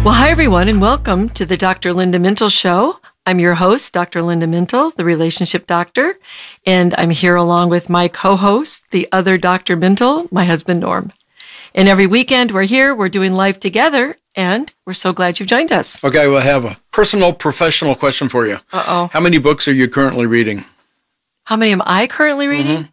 Well, hi, everyone, and welcome to the Dr. Linda Mintle Show. I'm your host, Dr. Linda Mintle, the relationship doctor, and I'm here along with my co-host, the other Dr. Mintle, my husband, Norm. And every weekend we're here, we're doing life together, and we're so glad you've joined us. Okay, we'll have a personal, professional question for you. Uh-oh. How many books are you currently reading? How many am I currently reading?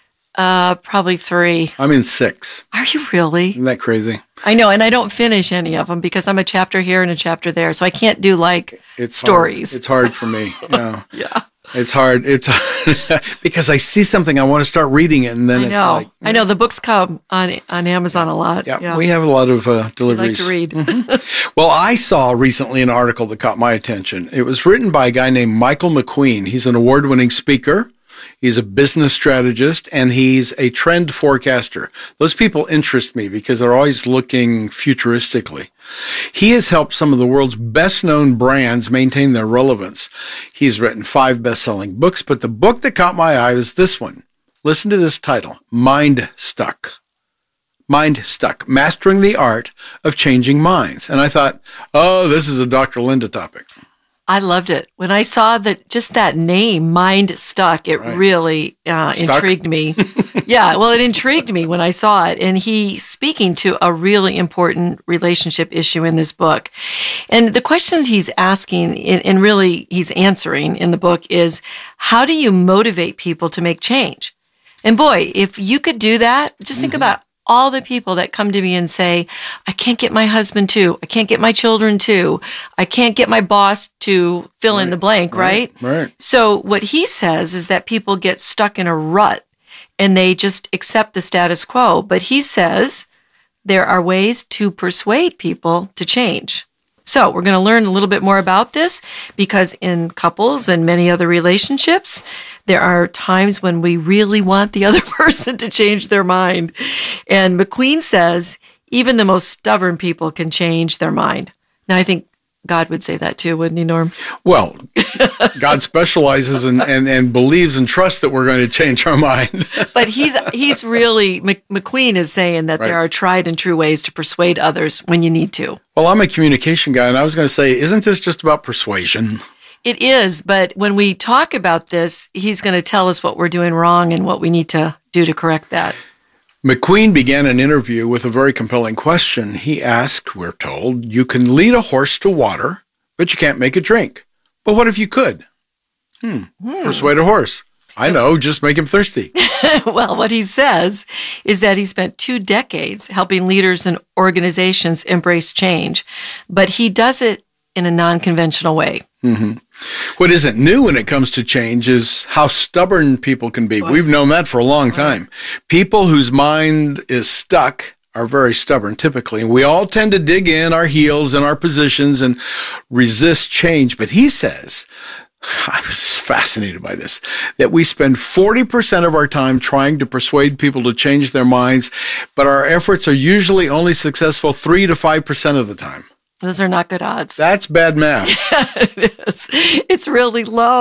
Probably 3. I'm in 6. Are you really? Isn't that crazy? I know, and I don't finish any of them because I'm a chapter here and a chapter there, so I can't do stories. It's hard for me. Yeah. Yeah. It's hard. It's because I see something, I want to start reading it, and then I know the books come on Amazon a lot. Yeah, we have a lot of deliveries. I like to read. Well, I saw recently an article that caught my attention. It was written by a guy named Michael McQueen. He's an award-winning speaker. He's a business strategist, and he's a trend forecaster. Those people interest me because they're always looking futuristically. He has helped some of the world's best-known brands maintain their relevance. He's written 5 best-selling books, but the book that caught my eye was this one. Listen to this title, Mind Stuck. Mind Stuck, Mastering the Art of Changing Minds. And I thought, oh, this is a Dr. Linda topic. I loved it. When I saw that name, Mind Stuck, it really intrigued me. Yeah, well, it intrigued me when I saw it. And he's speaking to a really important relationship issue in this book. And the question he's asking, and really he's answering in the book, is how do you motivate people to make change? And boy, if you could do that, just think about all the people that come to me and say, I can't get my husband to, I can't get my children to, I can't get my boss to fill in the blank, right? Right. So what he says is that people get stuck in a rut and they just accept the status quo. But he says there are ways to persuade people to change. So we're going to learn a little bit more about this because in couples and many other relationships, there are times when we really want the other person to change their mind. And McQueen says even the most stubborn people can change their mind. Now, I think God would say that too, wouldn't he, Norm? Well, God specializes and believes and trusts that we're going to change our mind. But he's really, McQueen is saying that there are tried and true ways to persuade others when you need to. Well, I'm a communication guy, and I was going to say, isn't this just about persuasion? It is, but when we talk about this, he's going to tell us what we're doing wrong and what we need to do to correct that. McQueen began an interview with a very compelling question. He asked, we're told, you can lead a horse to water, but you can't make it drink. But what if you could? Persuade a horse. I know, just make him thirsty. Well, what he says is that he spent 2 decades helping leaders and organizations embrace change, but he does it in a non-conventional way. Mm-hmm. What isn't new when it comes to change is how stubborn people can be. We've known that for a long time. People whose mind is stuck are very stubborn typically. And we all tend to dig in our heels and our positions and resist change. But he says, I was fascinated by this, that we spend 40% of our time trying to persuade people to change their minds, but our efforts are usually only successful 3 to 5% of the time. Those are not good odds. That's bad math. It is. It's really low.